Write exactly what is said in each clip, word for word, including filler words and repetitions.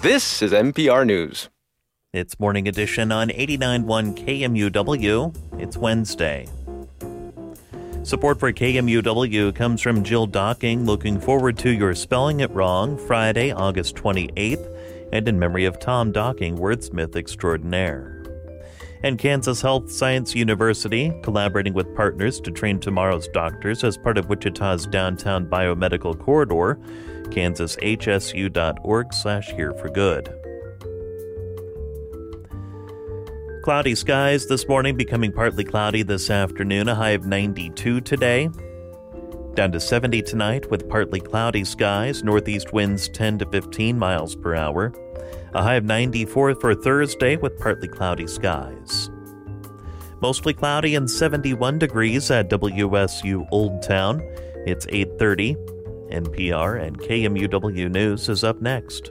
This is N P R News. It's Morning Edition on eighty-nine point one K M U W. It's Wednesday. Support for K M U W comes from Jill Docking. Looking forward to your Spelling It Wrong, Friday, August twenty-eighth, and in memory of Tom Docking, wordsmith extraordinaire. And Kansas Health Science University, collaborating with partners to train tomorrow's doctors as part of Wichita's downtown biomedical corridor, kansas h s u dot org slash here for good. Cloudy skies this morning, becoming partly cloudy this afternoon, a high of ninety-two today. Down to seventy tonight with partly cloudy skies, northeast winds ten to fifteen miles per hour. A high of ninety-four for Thursday with partly cloudy skies. Mostly cloudy and seventy-one degrees at W S U Old Town. It's eight thirty. N P R and K M U W News is up next.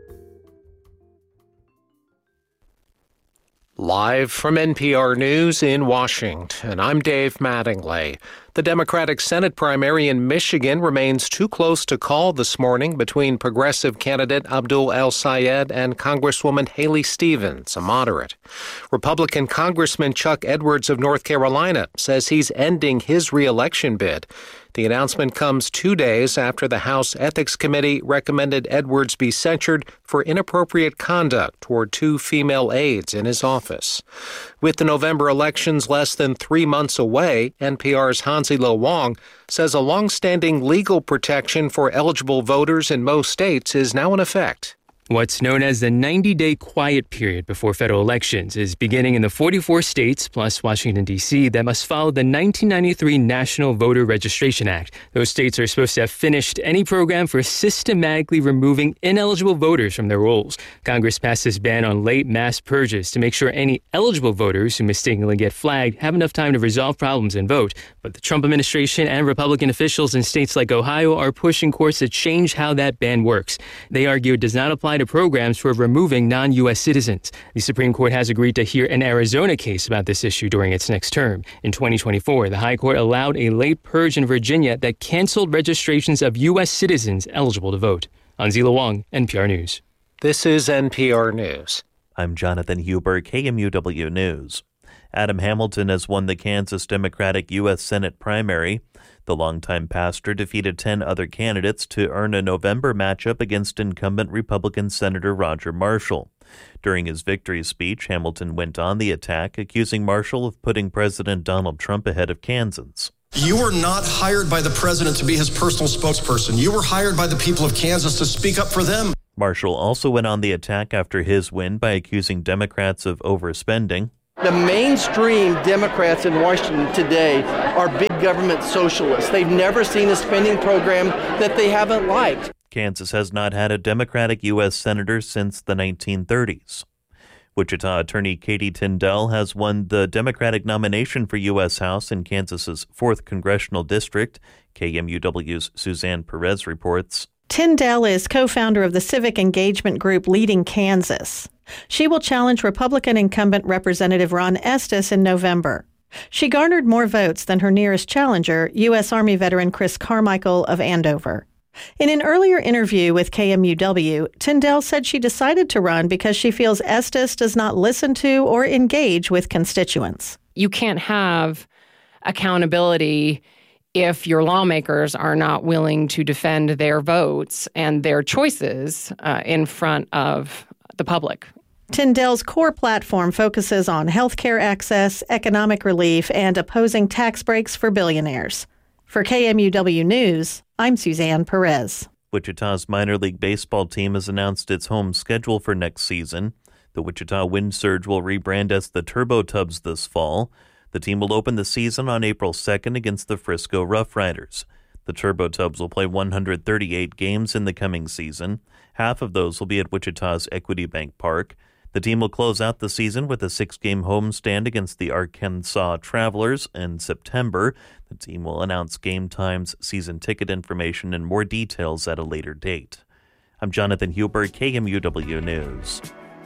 Live from N P R News in Washington, I'm Dave Mattingly. The Democratic Senate primary in Michigan remains too close to call this morning between progressive candidate Abdul El-Sayed and Congresswoman Haley Stevens, a moderate. Republican Congressman Chuck Edwards of North Carolina says he's ending his re-election bid. The announcement comes two days after the House Ethics Committee recommended Edwards be censured for inappropriate conduct toward two female aides in his office. With the November elections less than three months away, N P R's Hansi Lo Wang says a long-standing legal protection for eligible voters in most states is now in effect. What's known as the ninety-day quiet period before federal elections is beginning in the forty-four states, plus Washington, D C, that must follow the nineteen ninety-three National Voter Registration Act. Those states are supposed to have finished any program for systematically removing ineligible voters from their rolls. Congress passed this ban on late mass purges to make sure any eligible voters who mistakenly get flagged have enough time to resolve problems and vote. But the Trump administration and Republican officials in states like Ohio are pushing courts to change how that ban works. They argue it does not apply to programs for removing non-U S citizens. The Supreme Court has agreed to hear an Arizona case about this issue during its next term. In twenty twenty-four, the High Court allowed a late purge in Virginia that canceled registrations of U S citizens eligible to vote. Hansi Lo Wang, N P R News. This is N P R News. I'm Jonathan Huber, K M U W News. Adam Hamilton has won the Kansas Democratic U S Senate primary. The longtime pastor defeated ten other candidates to earn a November matchup against incumbent Republican Senator Roger Marshall. During his victory speech, Hamilton went on the attack, accusing Marshall of putting President Donald Trump ahead of Kansans. You were not hired by the president to be his personal spokesperson. You were hired by the people of Kansas to speak up for them. Marshall also went on the attack after his win by accusing Democrats of overspending. The mainstream Democrats in Washington today are big government socialists. They've never seen a spending program that they haven't liked. Kansas has not had a Democratic U S senator since the nineteen thirties. Wichita attorney Katie Tindell has won the Democratic nomination for U S House in Kansas's fourth congressional district. K M U W's Suzanne Perez reports. Tindell is co-founder of the civic engagement group Leading Kansas. She will challenge Republican incumbent Representative Ron Estes in November. She garnered more votes than her nearest challenger, U S Army veteran Chris Carmichael of Andover. In an earlier interview with K M U W, Tindell said she decided to run because she feels Estes does not listen to or engage with constituents. You can't have accountability if your lawmakers are not willing to defend their votes and their choices uh, in front of the public. Tindell's core platform focuses on health care access, economic relief, and opposing tax breaks for billionaires. For K M U W News, I'm Suzanne Perez. Wichita's minor league baseball team has announced its home schedule for next season. The Wichita Wind Surge will rebrand as the Turbo Tubs this fall. The team will open the season on April second against the Frisco Rough Riders. The Turbo Tubs will play one hundred thirty-eight games in the coming season. Half of those will be at Wichita's Equity Bank Park. The team will close out the season with a six-game homestand against the Arkansas Travelers in September. The team will announce game times, season ticket information, and more details at a later date. I'm Jonathan Huber, K M U W News.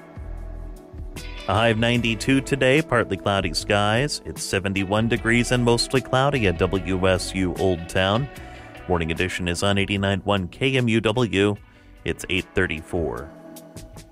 A high of ninety-two today, partly cloudy skies. It's seventy-one degrees and mostly cloudy at W S U Old Town. Morning Edition is on eighty-nine point one K M U W. It's eight thirty-four.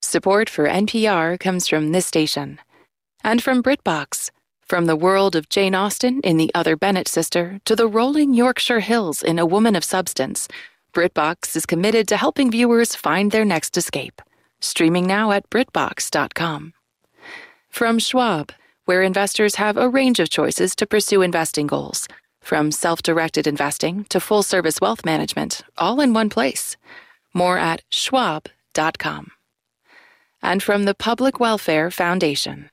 Support for N P R comes from this station. And from BritBox. From the world of Jane Austen in The Other Bennet Sister to the rolling Yorkshire Hills in A Woman of Substance, BritBox is committed to helping viewers find their next escape. Streaming now at Brit Box dot com. From Schwab, where investors have a range of choices to pursue investing goals. From self-directed investing to full-service wealth management, all in one place. More at Schwab dot com. And from the Public Welfare Foundation.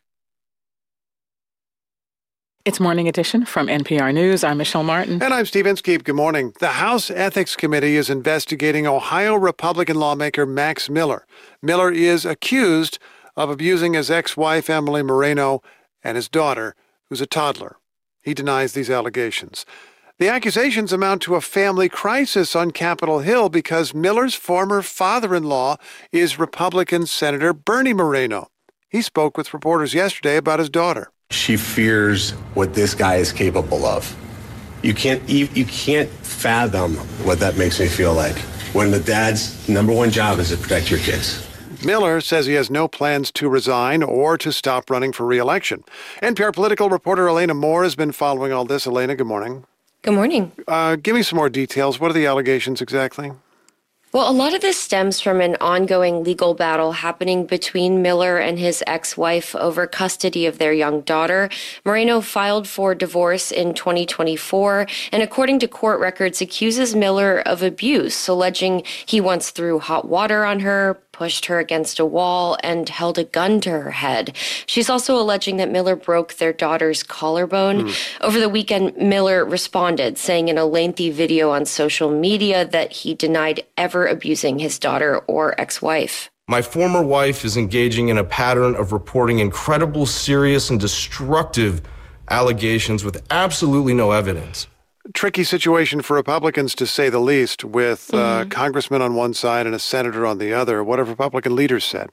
It's Morning Edition from N P R News. I'm Michelle Martin. And I'm Steve Inskeep. Good morning. The House Ethics Committee is investigating Ohio Republican lawmaker Max Miller. Miller is accused of abusing his ex-wife, Emily Moreno, and his daughter, who's a toddler. He denies these allegations. The accusations amount to a family crisis on Capitol Hill because Miller's former father-in-law is Republican Senator Bernie Moreno. He spoke with reporters yesterday about his daughter. She fears what this guy is capable of. You can't you, you can't fathom what that makes me feel like when the dad's number one job is to protect your kids. Miller says he has no plans to resign or to stop running for re-election. N P R political reporter Elena Moore has been following all this. Elena, good morning. Good morning. Uh, give me some more details. What are the allegations exactly? Well, a lot of this stems from an ongoing legal battle happening between Miller and his ex-wife over custody of their young daughter. Moreno filed for divorce in twenty twenty-four, and according to court records, accuses Miller of abuse, alleging he once threw hot water on her, pushed her against a wall, and held a gun to her head. She's also alleging that Miller broke their daughter's collarbone. Mm. Over the weekend, Miller responded, saying in a lengthy video on social media that he denied ever abusing his daughter or ex-wife. My former wife is engaging in a pattern of reporting incredible, serious, and destructive allegations with absolutely no evidence. Tricky situation for Republicans, to say the least, with mm-hmm. uh, congressman on one side and a senator on the other. What have Republican leaders said?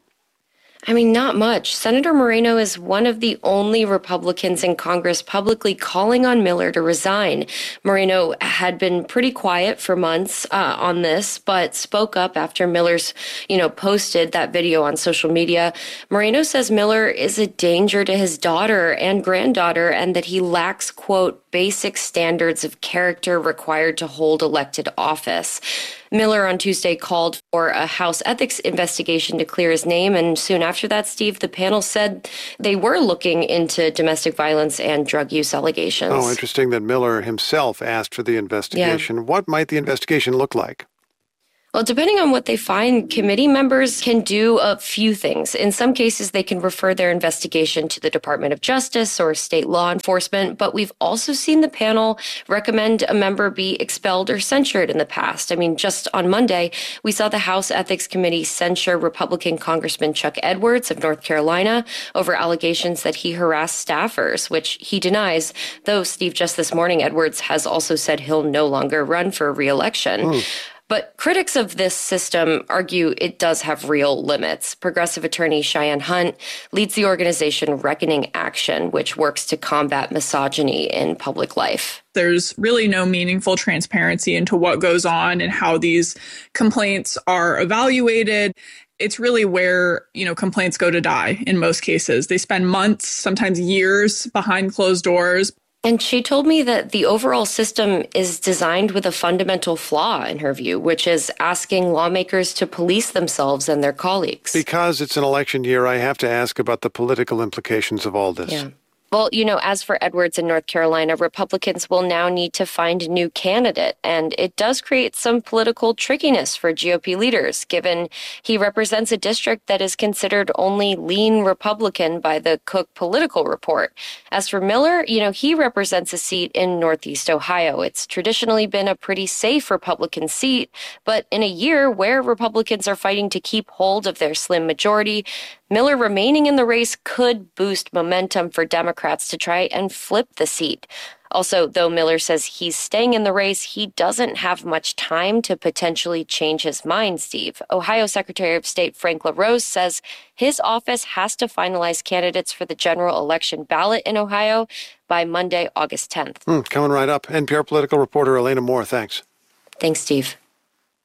I mean, not much. Senator Moreno is one of the only Republicans in Congress publicly calling on Miller to resign. Moreno had been pretty quiet for months uh, on this, but spoke up after Miller's, you know, posted that video on social media. Moreno says Miller is a danger to his daughter and granddaughter and that he lacks, quote, basic standards of character required to hold elected office. Miller on Tuesday called for a House ethics investigation to clear his name, and soon after that, Steve, the panel said they were looking into domestic violence and drug use allegations. Oh, interesting that Miller himself asked for the investigation. Yeah. What might the investigation look like? Well, depending on what they find, committee members can do a few things. In some cases, they can refer their investigation to the Department of Justice or state law enforcement, but we've also seen the panel recommend a member be expelled or censured in the past. I mean, just on Monday, we saw the House Ethics Committee censure Republican Congressman Chuck Edwards of North Carolina over allegations that he harassed staffers, which he denies, though, Steve, just this morning, Edwards has also said he'll no longer run for re-election. Mm. But critics of this system argue it does have real limits. Progressive attorney Cheyenne Hunt leads the organization Reckoning Action, which works to combat misogyny in public life. There's really no meaningful transparency into what goes on and how these complaints are evaluated. It's really where, you know, complaints go to die in most cases. They spend months, sometimes years behind closed doors. And she told me that the overall system is designed with a fundamental flaw, in her view, which is asking lawmakers to police themselves and their colleagues. Because it's an election year, I have to ask about the political implications of all this. Yeah. Well, you know, as for Edwards in North Carolina, Republicans will now need to find a new candidate, and it does create some political trickiness for G O P leaders, given he represents a district that is considered only lean Republican by the Cook Political Report. As for Miller, you know, he represents a seat in Northeast Ohio. It's traditionally been a pretty safe Republican seat, but in a year where Republicans are fighting to keep hold of their slim majority, Miller remaining in the race could boost momentum for Democrats to try and flip the seat. Also, though Miller says he's staying in the race, he doesn't have much time to potentially change his mind, Steve. Ohio Secretary of State Frank LaRose says his office has to finalize candidates for the general election ballot in Ohio by Monday, August tenth. Mm, coming right up. N P R political reporter Elena Moore, thanks. Thanks, Steve.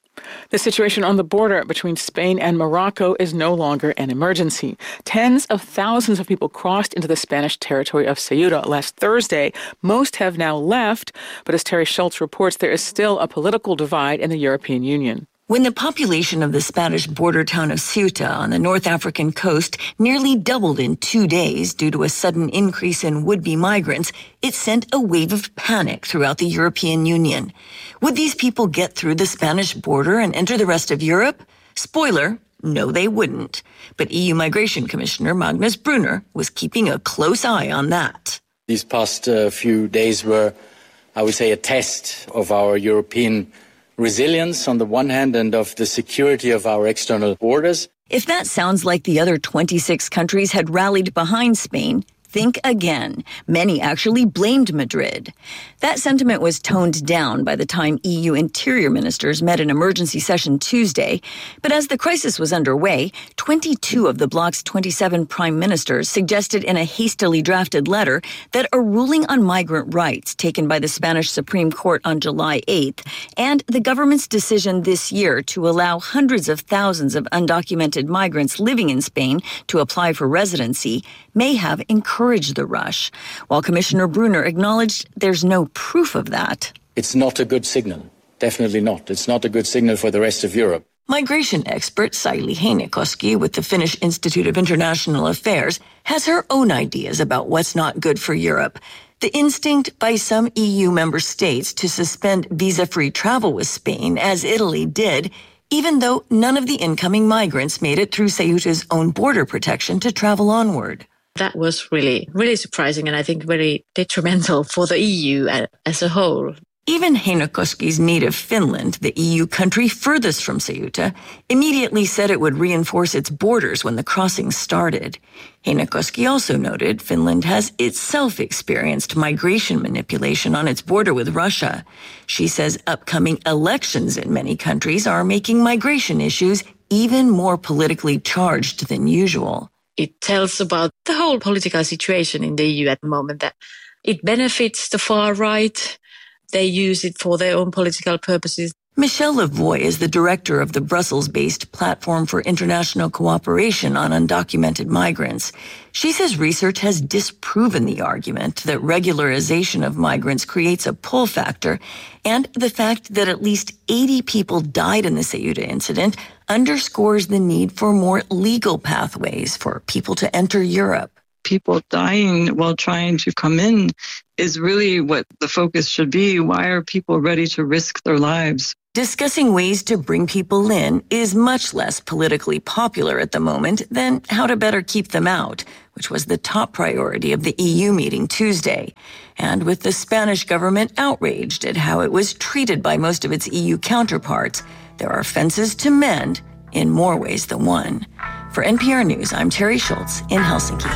The situation on the border between Spain and Morocco is no longer an emergency. Tens of thousands of people crossed into the Spanish territory of Ceuta last Thursday. Most have now left, but as Terry Schultz reports, there is still a political divide in the European Union. When the population of the Spanish border town of Ceuta on the North African coast nearly doubled in two days due to a sudden increase in would-be migrants, it sent a wave of panic throughout the European Union. Would these people get through the Spanish border and enter the rest of Europe? Spoiler, no, they wouldn't. But E U Migration Commissioner Magnus Brunner was keeping a close eye on that. These past uh, few days were, I would say, a test of our European resilience on the one hand and of the security of our external borders. If that sounds like the other twenty-six countries had rallied behind Spain, think again. Many actually blamed Madrid. That sentiment was toned down by the time E U interior ministers met in emergency session Tuesday. But as the crisis was underway, twenty-two of the bloc's twenty-seven prime ministers suggested in a hastily drafted letter that a ruling on migrant rights taken by the Spanish Supreme Court on July eighth and the government's decision this year to allow hundreds of thousands of undocumented migrants living in Spain to apply for residency may have encouraged the rush, while Commissioner Brunner acknowledged there's no proof of that. It's not a good signal. Definitely not. It's not a good signal for the rest of Europe. Migration expert Saili Heinokoski with the Finnish Institute of International Affairs has her own ideas about what's not good for Europe. The instinct by some E U member states to suspend visa-free travel with Spain, as Italy did, even though none of the incoming migrants made it through Ceuta's own border protection to travel onward. That was really, really surprising and I think very detrimental for the E U as a whole. Even Heinokoski's native Finland, the E U country furthest from Ceuta, immediately said it would reinforce its borders when the crossing started. Heinokoski also noted Finland has itself experienced migration manipulation on its border with Russia. She says upcoming elections in many countries are making migration issues even more politically charged than usual. It tells about the whole political situation in the E U at the moment, that it benefits the far right. They use it for their own political purposes. Michelle Lavoie is the director of the Brussels-based Platform for International Cooperation on Undocumented Migrants. She says research has disproven the argument that regularization of migrants creates a pull factor, and the fact that at least eighty people died in the Ceuta incident underscores the need for more legal pathways for people to enter Europe. People dying while trying to come in is really what the focus should be. Why are people ready to risk their lives? Discussing ways to bring people in is much less politically popular at the moment than how to better keep them out, which was the top priority of the E U meeting Tuesday. And with the Spanish government outraged at how it was treated by most of its E U counterparts, there are fences to mend in more ways than one. For N P R News, I'm Terry Schultz in Helsinki.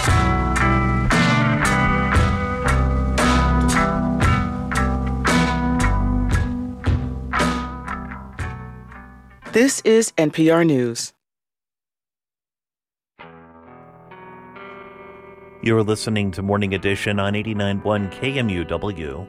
This is N P R News. You're listening to Morning Edition on eighty-nine point one K M U W.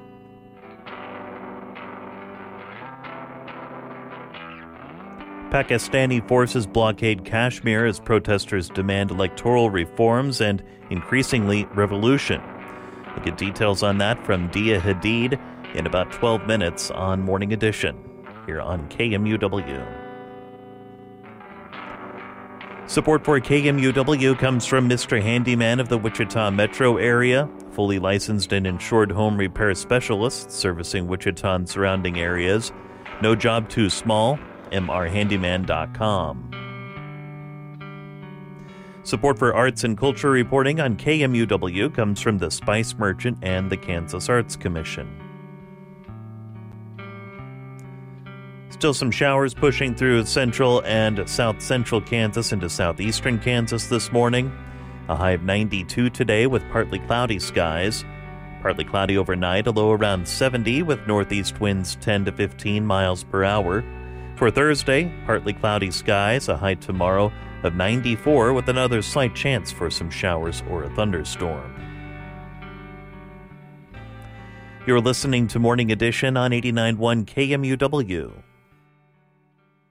Pakistani forces blockade Kashmir as protesters demand electoral reforms and, increasingly, revolution. We'll get details on that from Dia Hadid in about twelve minutes on Morning Edition, here on K M U W. Support for K M U W comes from Mister Handyman of the Wichita metro area, fully licensed and insured home repair specialist servicing Wichita and surrounding areas. No job too small. M R handyman dot com. Support for arts and culture reporting on K M U W comes from the Spice Merchant and the Kansas Arts Commission. Still some showers pushing through central and south central Kansas into southeastern Kansas this morning. A high of ninety-two today with partly cloudy skies. Partly cloudy overnight, a low around seventy with northeast winds ten to fifteen miles per hour. For Thursday, partly cloudy skies, a high tomorrow of ninety-four with another slight chance for some showers or a thunderstorm. You're listening to Morning Edition on eighty-nine point one K M U W.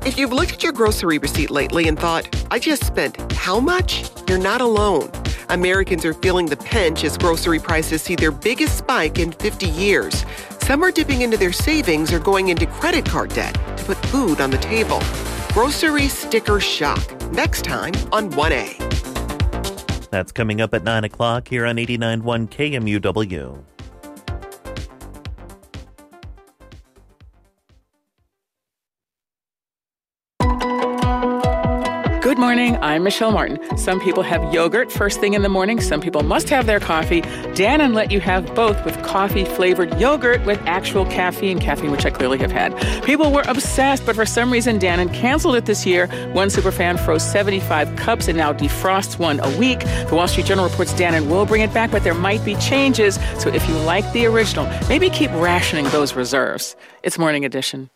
If you've looked at your grocery receipt lately and thought, I just spent how much? You're not alone. Americans are feeling the pinch as grocery prices see their biggest spike in fifty years. Some are dipping into their savings or going into credit card debt to put food on the table. Grocery sticker shock. Next time on one A. That's coming up at nine o'clock here on eighty-nine point one K M U W. Good morning, I'm Michelle Martin. Some people have yogurt first thing in the morning. Some people must have their coffee. Dannon let you have both with coffee-flavored yogurt with actual caffeine, caffeine which I clearly have had. People were obsessed, but for some reason, Dannon canceled it this year. One superfan froze seventy-five cups and now defrosts one a week. The Wall Street Journal reports Dannon will bring it back, but there might be changes. So if you like the original, maybe keep rationing those reserves. It's Morning Edition.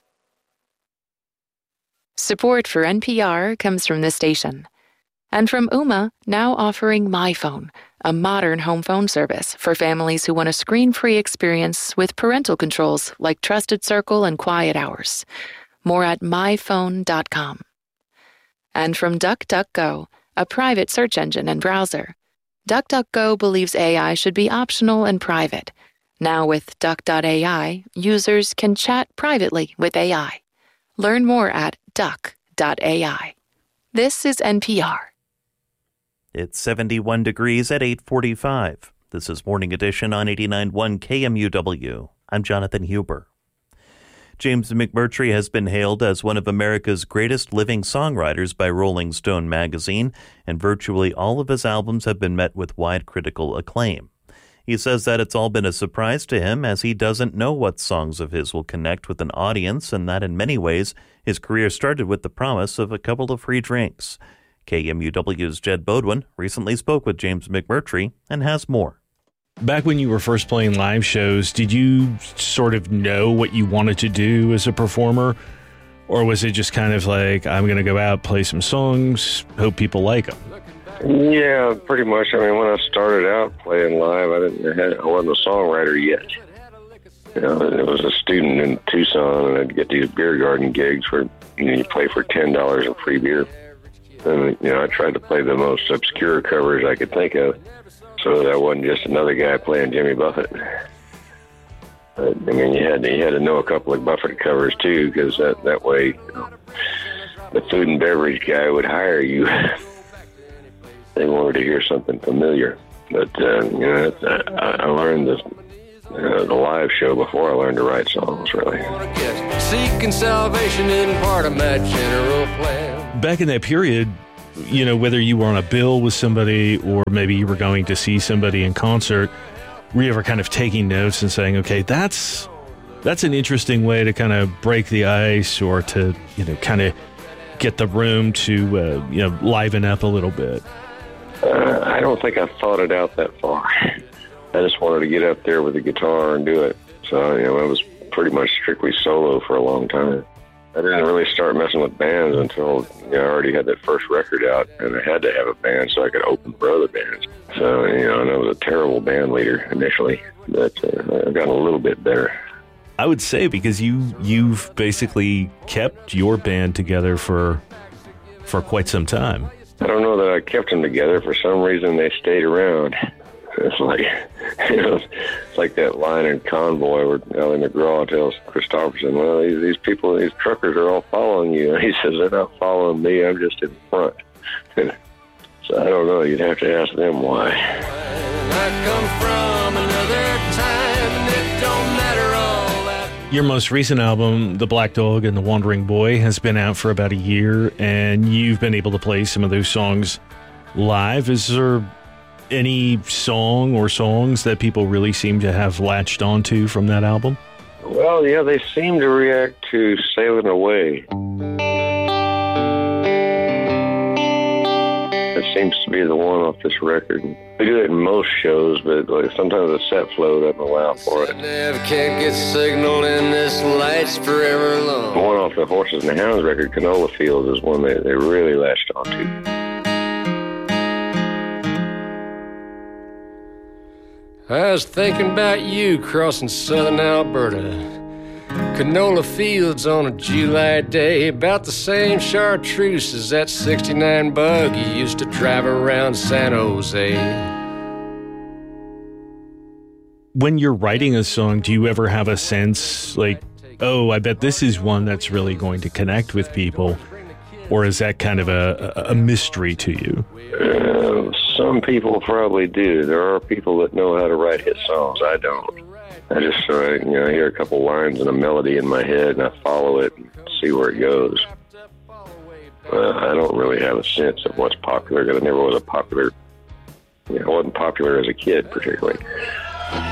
Support for N P R comes from this station. And from Ooma, now offering MyPhone, a modern home phone service for families who want a screen-free experience with parental controls like Trusted Circle and Quiet Hours. More at my phone dot com. And from DuckDuckGo, a private search engine and browser. DuckDuckGo believes A I should be optional and private. Now with Duck dot A I, users can chat privately with A I. Learn more at duck dot A I. This is N P R. It's seventy-one degrees at eight forty-five. This is Morning Edition on eighty-nine point one K M U W. I'm Jonathan Huber. James McMurtry has been hailed as one of America's greatest living songwriters by Rolling Stone magazine, and virtually all of his albums have been met with wide critical acclaim. He says that it's all been a surprise to him as he doesn't know what songs of his will connect with an audience, and that in many ways his career started with the promise of a couple of free drinks. K M U W's Jed Bodwin recently spoke with James McMurtry and has more. Back when you were first playing live shows, did you sort of know what you wanted to do as a performer? Or was it just kind of like, I'm going to go out, play some songs, hope people like them? Yeah, pretty much. I mean, when I started out playing live, I didn't, I wasn't a songwriter yet. You know, I was a student in Tucson, and I'd get these beer garden gigs where you know, you play for ten dollars and free beer. And, you know, I tried to play the most obscure covers I could think of, so that I wasn't just another guy playing Jimmy Buffett. But, I mean, you had to, you had to know a couple of Buffett covers, too, because that, that way, you know, the food and beverage guy would hire you. They wanted to hear something familiar. But, uh, you know, I, I learned the, uh, the live show before I learned to write songs, really. Seeking salvation in part of my general plan. Back in that period, you know, whether you were on a bill with somebody or maybe you were going to see somebody in concert, were you ever kind of taking notes and saying, okay, that's that's an interesting way to kind of break the ice or to, you know, kind of get the room to, uh, you know, liven up a little bit? Uh, I don't think I thought it out that far. I just wanted to get up there with the guitar and do it. So, you know, I was pretty much strictly solo for a long time. I didn't really start messing with bands until you know, I already had that first record out, and I had to have a band so I could open for other bands. So, you know, and I was a terrible band leader initially, but uh, I've gotten a little bit better. I would say because you, you've basically kept your band together for for quite some time. I don't know that I kept them together. For some reason, they stayed around. It's like, you know, it's like that line in Convoy where Ally McGraw tells Christopherson, well, these, these people, these truckers are all following you. And he says, they're not following me, I'm just in front. So I don't know, you'd have to ask them why. I come from another time, and it don't matter all that. Your most recent album, The Black Dog and the Wandering Boy, has been out for about a year, and you've been able to play some of those songs live. Is there any song or songs that people really seem to have latched onto from that album? Well, yeah, they seem to react to Sailing Away. That seems to be the one off this record. We do it in most shows, but like sometimes the set flow doesn't allow for it. Never can't get signal in this light's forever long. The one off the Horses and the Hounds record, Canola Fields, is one they, they really latched onto. I was thinking about you crossing southern Alberta. Canola fields on a July day, about the same chartreuse as that sixty-nine bug you used to drive around San Jose. When you're writing a song, do you ever have a sense like, oh, I bet this is one that's really going to connect with people? Or is that kind of a, a mystery to you? Uh, some people probably do. There are people that know how to write hit songs. I don't. I just uh, you know, hear a couple lines and a melody in my head, and I follow it and see where it goes. Uh, I don't really have a sense of what's popular, because I never was a popular, you know, I wasn't popular as a kid particularly.